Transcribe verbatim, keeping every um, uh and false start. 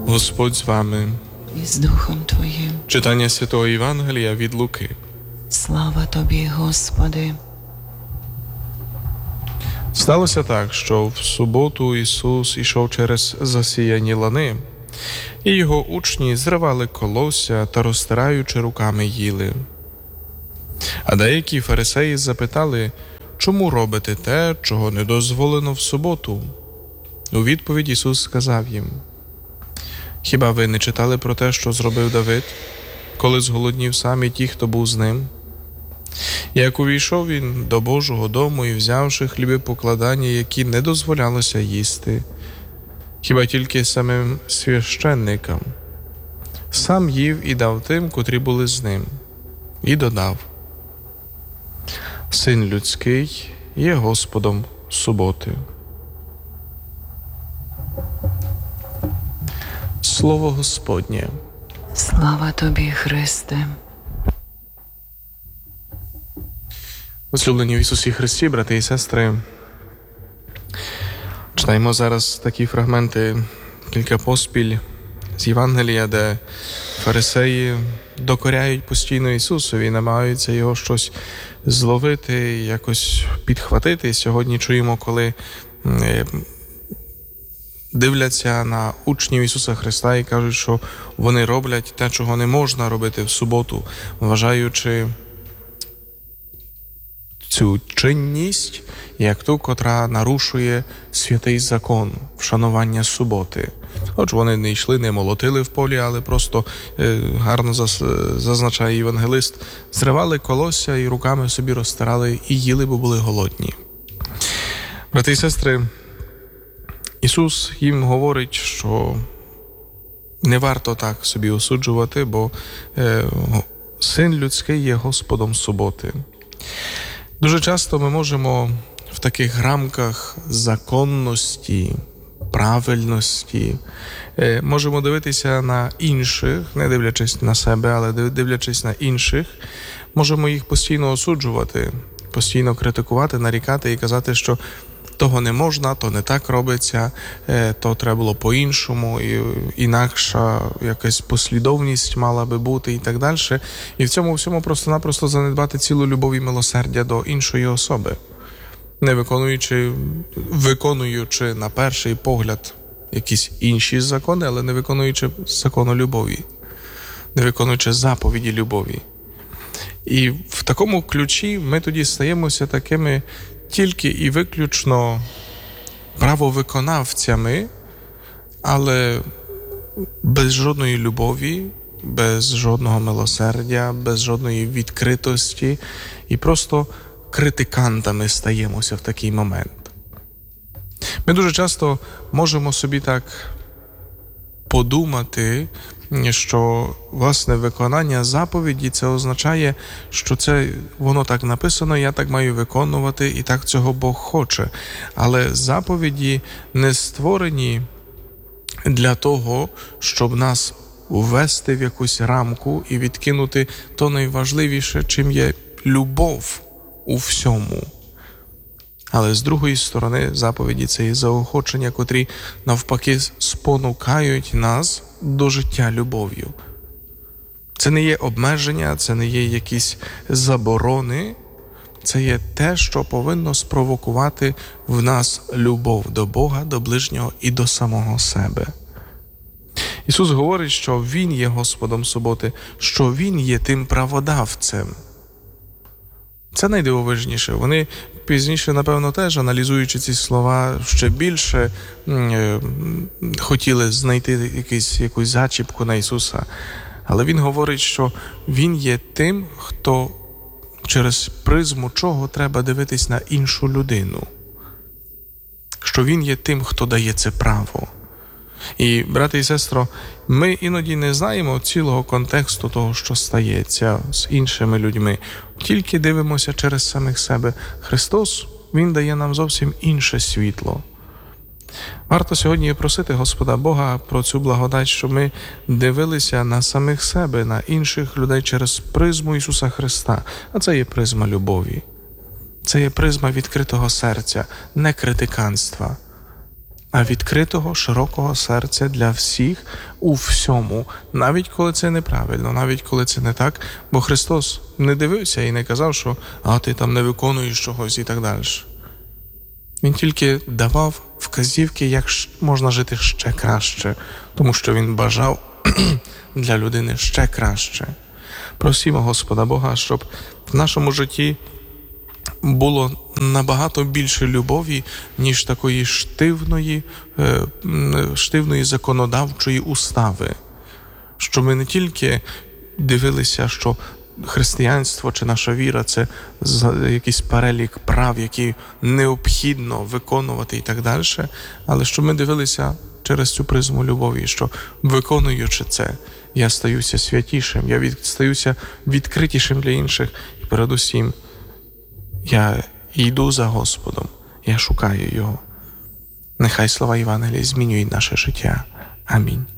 Господь з вами. І з Духом Твоїм. Читання Святого Євангелія від Луки. Слава Тобі, Господи. Сталося так, що в суботу Ісус ішов через засіяні лани, і його учні зривали колосся та, розтираючи руками, їли. А деякі фарисеї запитали, чому робите те, чого не дозволено в суботу? У відповідь Ісус сказав їм: хіба ви не читали про те, що зробив Давид, коли зголоднів сам і ті, хто був з ним? Як увійшов він до Божого дому і, взявши хліби покладання, які не дозволялося їсти, хіба тільки самим священникам, сам їв і дав тим, котрі були з ним, і додав: Син людський є Господом суботи. Слово Господнє. Слава Тобі, Христе. Возлюблені в Ісусі Христі, брати і сестри, читаємо зараз такі фрагменти, кілька поспіль з Євангелія, де фарисеї докоряють постійно Ісусові, намагаються Його щось зловити, якось підхватити. Сьогодні чуємо, коли дивляться на учнів Ісуса Христа і кажуть, що вони роблять те, чого не можна робити в суботу, вважаючи цю чинність як ту, котра нарушує святий закон вшанування суботи. Хоч вони не йшли, не молотили в полі, але просто, е, гарно зазначає євангелист, зривали колосся і руками собі розтирали і їли, бо були голодні. Брати і сестри, Ісус їм говорить, що не варто так собі осуджувати, бо е, Син людський є Господом суботи. Дуже часто ми можемо в таких рамках законності, правильності, е, можемо дивитися на інших, не дивлячись на себе, але дивлячись на інших, можемо їх постійно осуджувати, постійно критикувати, нарікати і казати, що того не можна, то не так робиться, то треба було по-іншому, і інакша якась послідовність мала би бути і так далі. І в цьому всьому просто-напросто занедбати цілу любов і милосердя до іншої особи, не виконуючи, виконуючи на перший погляд якісь інші закони, але не виконуючи закону любові, не виконуючи заповіді любові. І в такому ключі ми тоді стаємося такими тільки і виключно правовиконавцями, але без жодної любові, без жодного милосердя, без жодної відкритості, і просто критикантами стаємося в такий момент. Ми дуже часто можемо собі так подумати, що, власне, виконання заповіді, це означає, що це воно так написано, я так маю виконувати, і так цього Бог хоче. Але заповіді не створені для того, щоб нас ввести в якусь рамку і відкинути то найважливіше, чим є любов у всьому. Але з другої сторони, заповіді – це є заохочення, котрі навпаки спонукають нас до життя любов'ю. Це не є обмеження, це не є якісь заборони, це є те, що повинно спровокувати в нас любов до Бога, до ближнього і до самого себе. Ісус говорить, що Він є Господом суботи, що Він є тим праводавцем. Це найдивовижніше. Вони пізніше, напевно, теж, аналізуючи ці слова, ще більше е, хотіли знайти якийсь, якусь зачіпку на Ісуса. Але Він говорить, що Він є тим, хто через призму чого треба дивитись на іншу людину. Що Він є тим, хто дає це право. І, брати і сестро, ми іноді не знаємо цілого контексту того, що стається з іншими людьми. Тільки дивимося через самих себе. Христос, Він дає нам зовсім інше світло. Варто сьогодні просити Господа Бога про цю благодать, щоб ми дивилися на самих себе, на інших людей через призму Ісуса Христа. А це є призма любові. Це є призма відкритого серця, не критиканства. а відкритого, широкого серця для всіх у всьому, навіть коли це неправильно, навіть коли це не так, бо Христос не дивився і не казав, що «а ти там не виконуєш чогось» і так далі. Він тільки давав вказівки, як можна жити ще краще, тому що він бажав для людини ще краще. Просімо Господа Бога, щоб в нашому житті було набагато більше любові, ніж такої штивної, штивної законодавчої устави. Що ми не тільки дивилися, що християнство чи наша віра – це якийсь перелік прав, які необхідно виконувати і так далі, але що ми дивилися через цю призму любові, що виконуючи це, я стаюся святішим, я від, стаюся відкритішим для інших і передусім я йду за Господом, я шукаю Його. Нехай слова Євангелія змінюють наше життя. Амінь.